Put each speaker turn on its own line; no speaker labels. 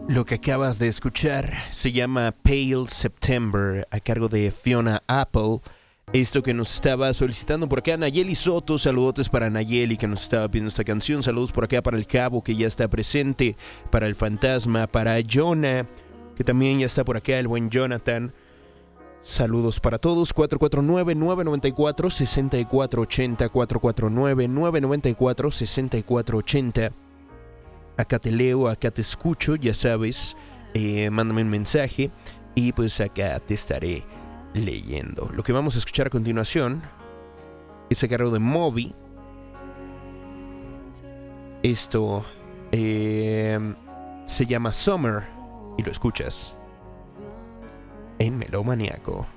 Lo que acabas de escuchar se llama Pale September, a cargo de Fiona Apple. Esto que nos estaba solicitando por acá Nayeli Soto, saludotes para Nayeli que nos estaba pidiendo esta canción, saludos por acá para el Cabo que ya está presente, para el Fantasma, para Jonah, que también ya está por acá, el buen Jonathan. Saludos para todos, 449-994-6480, 449-994-6480. Acá te leo, acá te escucho, ya sabes, mándame un mensaje y pues acá te estaré leyendo. Lo que vamos a escuchar a continuación es a cargo de Moby. Esto se llama Summer y lo escuchas en Melómaniaco.